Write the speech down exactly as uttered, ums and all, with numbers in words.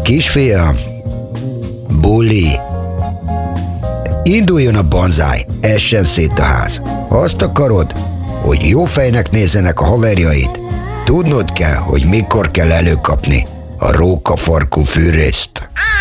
Kisfiam, buli. Induljon a banzáj, essen szét a ház. Ha azt akarod, hogy jó fejnek nézzenek a haverjaid, tudnod kell, hogy mikor kell előkapni a rókafarkú fűrészt.